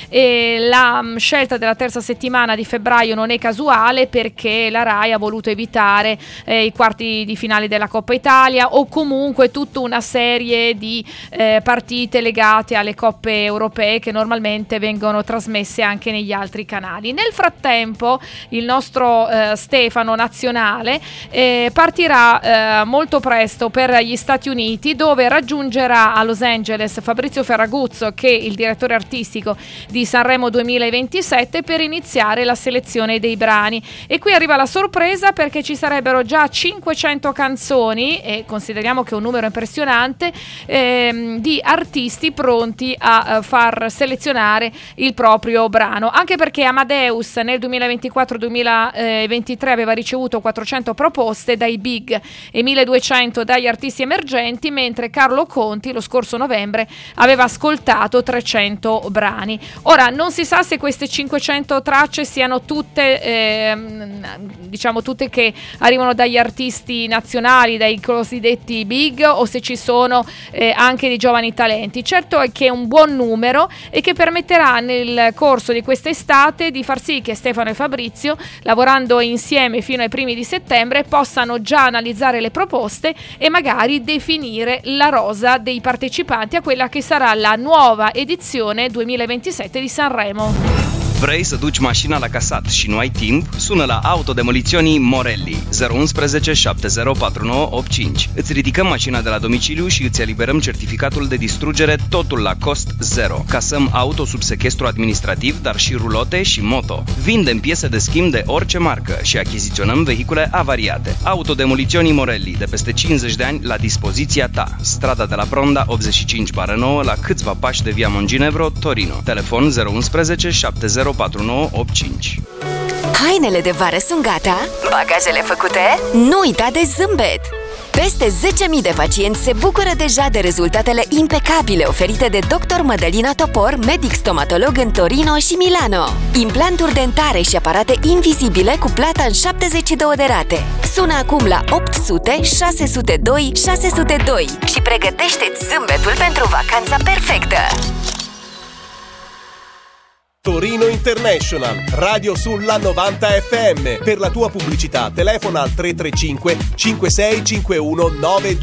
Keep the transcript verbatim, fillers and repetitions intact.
e la mh, scelta della terza settimana di febbraio non è casuale, perché la Rai ha voluto evitare eh, i quarti di finale della Coppa Italia o comunque tutta una serie di eh, partite legate alle coppe europee che normalmente vengono trasmesse anche negli altri canali. Nel frattempo il nostro eh, Stefano nazionale eh, partirà eh, molto presto per gli Stati Uniti, dove raggiungerà a Los Angeles Fabrizio Ferraguzzo, che è il direttore artistico di Sanremo duemilaventisette, per iniziare la selezione dei brani. E qui arriva la sorpresa, perché ci sarebbero già cinquecento canzoni, e consideriamo che è un numero impressionante, ehm, di artisti pronti a uh, far selezionare il proprio brano, anche perché Amadeus nel duemilaventiquattro duemilaventitré aveva ricevuto quattrocento proposte dai big e milleduecento dagli artisti emergenti, mentre Carlo Conti lo scorso novembre aveva ascoltato trecento brani. Ora non si sa se queste cinquecento tracce siano tutte ehm, diciamo tutte che arrivano dagli artisti nazionali, dai cosiddetti big, o se ci sono eh, anche dei giovani talenti. Certo è che è un buon numero e che permetterà nel corso di quest'estate di far sì che Stefano e Fabrizio, lavorando insieme fino ai primi di settembre, possano già analizzare le proposte e magari definire la rosa dei partecipanti a quella che sarà la nuova edizione duemilaventisette di Sanremo. Vrei să duci mașina la casat și nu ai timp? Sună la Autodemoliționii Morelli zero unu unu șapte zero patru nouă opt cinci. Îți ridicăm mașina de la domiciliu și îți eliberăm certificatul de distrugere, totul la cost zero. Casăm auto sub sechestru administrativ, dar și rulote și moto. Vindem piese de schimb de orice marcă și achiziționăm vehicule avariate. Autodemoliționii Morelli, de peste cincizeci de ani, la dispoziția ta. Strada de la Pronda optzeci și cinci nouă, la câțiva pași de Via Monginevro, Torino. Telefon zero unu unu șapte zero patru nouă opt cinci. Hainele de vară sunt gata? Bagajele făcute? Nu uita de zâmbet! Peste zece mii de pacienți se bucură deja de rezultatele impecabile oferite de doctor Mădălina Topor, medic stomatolog în Torino și Milano. Implanturi dentare și aparate invizibile cu plata în șaptezeci și două de rate. Sună acum la opt sute șase zero doi șase zero doi și pregătește-ți zâmbetul pentru vacanța perfectă! Torino International, radio sulla novanta F M. Per la tua pubblicità telefona al tre tre cinque cinque sei cinque uno nove due.